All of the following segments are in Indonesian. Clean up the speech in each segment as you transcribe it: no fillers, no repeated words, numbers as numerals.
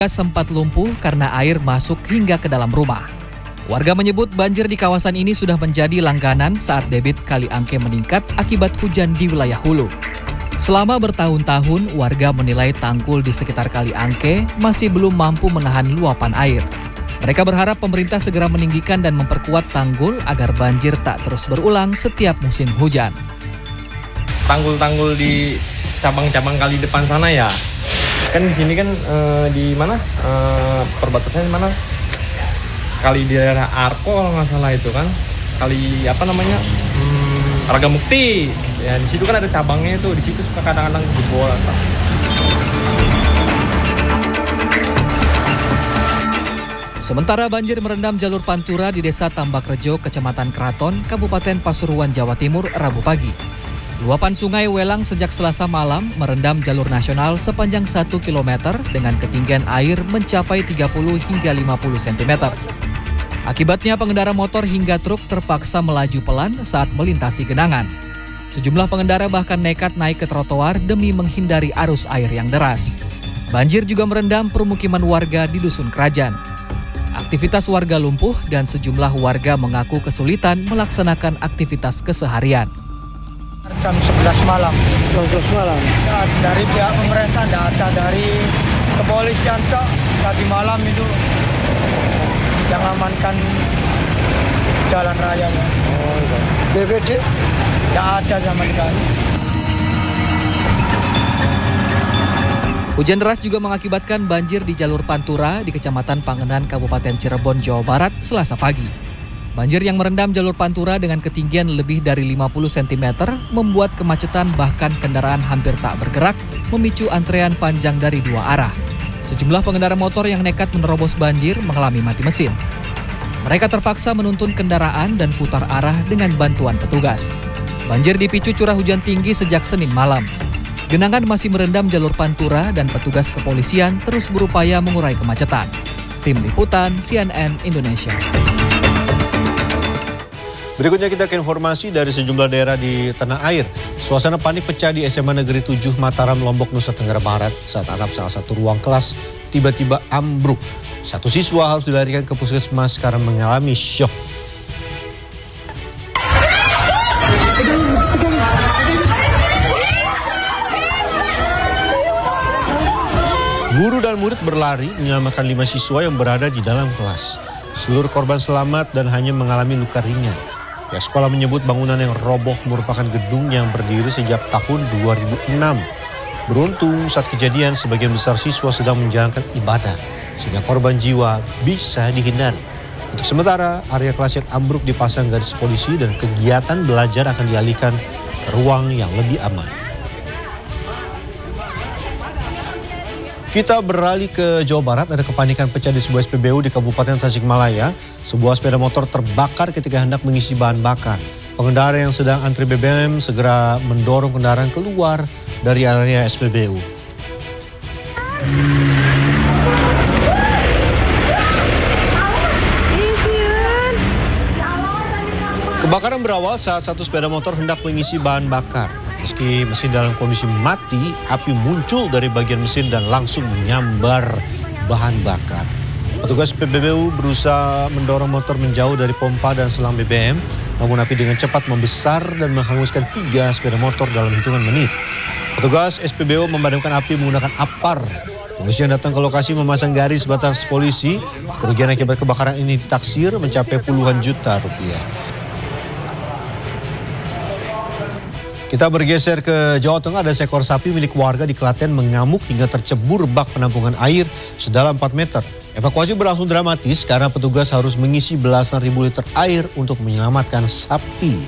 Sempat lumpuh karena air masuk hingga ke dalam rumah. Warga menyebut banjir di kawasan ini sudah menjadi langganan saat debit Kali Angke meningkat akibat hujan di wilayah hulu. Selama bertahun-tahun, warga menilai tanggul di sekitar Kali Angke masih belum mampu menahan luapan air. Mereka berharap pemerintah segera meninggikan dan memperkuat tanggul agar banjir tak terus berulang setiap musim hujan. Tanggul-tanggul di cabang-cabang kali depan sana ya. Kan di sini kan di mana perbatasannya mana? Kali di daerah Arko kalau nggak salah itu kan. Kali apa namanya? Ragamukti. Ya di situ kan ada cabangnya itu. Di situ suka kadang-kadang jebol. Sementara banjir merendam jalur Pantura di Desa Tambakrejo, Kecamatan Kraton, Kabupaten Pasuruan, Jawa Timur, Rabu pagi. Luapan sungai Welang sejak Selasa malam merendam jalur nasional sepanjang 1 km dengan ketinggian air mencapai 30 hingga 50 cm. Akibatnya pengendara motor hingga truk terpaksa melaju pelan saat melintasi genangan. Sejumlah pengendara bahkan nekat naik ke trotoar demi menghindari arus air yang deras. Banjir juga merendam permukiman warga di Dusun Kerajaan. Aktivitas warga lumpuh dan sejumlah warga mengaku kesulitan melaksanakan aktivitas keseharian. Jam 11 malam. 11 malam? Ya, dari pihak pemerintah tidak ada, dari kepolisian Cok, tadi malam itu yang amankan jalan rayanya. Oh, iya. BPD? Tidak ada sama sekali. Hujan deras juga mengakibatkan banjir di jalur Pantura di Kecamatan Pangenan, Kabupaten Cirebon, Jawa Barat, Selasa pagi. Banjir yang merendam jalur Pantura dengan ketinggian lebih dari 50 cm membuat kemacetan bahkan kendaraan hampir tak bergerak, memicu antrean panjang dari dua arah. Sejumlah pengendara motor yang nekat menerobos banjir mengalami mati mesin. Mereka terpaksa menuntun kendaraan dan putar arah dengan bantuan petugas. Banjir dipicu curah hujan tinggi sejak Senin malam. Genangan masih merendam jalur Pantura dan petugas kepolisian terus berupaya mengurai kemacetan. Tim Liputan CNN Indonesia. Berikutnya kita ke informasi dari sejumlah daerah di tanah air. Suasana panik pecah di SMA Negeri 7 Mataram, Lombok, Nusa Tenggara Barat saat atap salah satu ruang kelas tiba-tiba ambruk. Satu siswa harus dilarikan ke puskesmas karena mengalami syok. Guru dan murid berlari menyelamatkan 5 siswa yang berada di dalam kelas. Seluruh korban selamat dan hanya mengalami luka ringan. Pihak sekolah menyebut bangunan yang roboh merupakan gedung yang berdiri sejak tahun 2006. Beruntung saat kejadian sebagian besar siswa sedang menjalankan ibadah sehingga korban jiwa bisa dihindari. Untuk sementara, area kelas yang ambruk dipasang garis polisi dan kegiatan belajar akan dialihkan ke ruang yang lebih aman. Kita beralih ke Jawa Barat, ada kepanikan pecah di sebuah SPBU di Kabupaten Tasikmalaya. Sebuah sepeda motor terbakar ketika hendak mengisi bahan bakar. Pengendara yang sedang antri BBM segera mendorong kendaraan keluar dari area SPBU. Kebakaran berawal saat satu sepeda motor hendak mengisi bahan bakar. Meski mesin dalam kondisi mati, api muncul dari bagian mesin dan langsung menyambar bahan bakar. Petugas SPBU berusaha mendorong motor menjauh dari pompa dan selang BBM, namun api dengan cepat membesar dan menghanguskan 3 sepeda motor dalam hitungan menit. Petugas SPBU memadamkan api menggunakan apar. Polisi yang datang ke lokasi memasang garis batas polisi. Kerugian akibat kebakaran ini ditaksir mencapai puluhan juta rupiah. Kita bergeser ke Jawa Tengah, ada seekor sapi milik warga di Klaten mengamuk hingga tercebur bak penampungan air sedalam 4 meter. Evakuasi berlangsung dramatis karena petugas harus mengisi belasan ribu liter air untuk menyelamatkan sapi.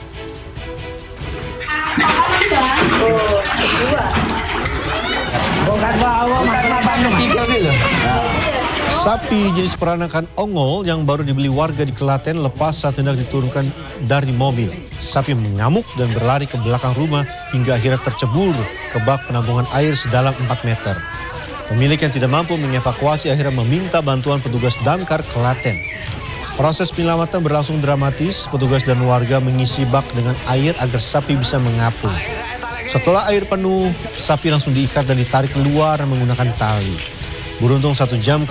Sapi jenis peranakan ongol yang baru dibeli warga di Klaten lepas saat hendak diturunkan dari mobil. Sapi mengamuk dan berlari ke belakang rumah hingga akhirnya tercebur ke bak penampungan air sedalam 4 meter. Pemilik yang tidak mampu mengevakuasi akhirnya meminta bantuan petugas damkar Klaten. Proses penyelamatan berlangsung dramatis, petugas dan warga mengisi bak dengan air agar sapi bisa mengapung. Setelah air penuh, sapi langsung diikat dan ditarik keluar menggunakan tali. Beruntung 1 jam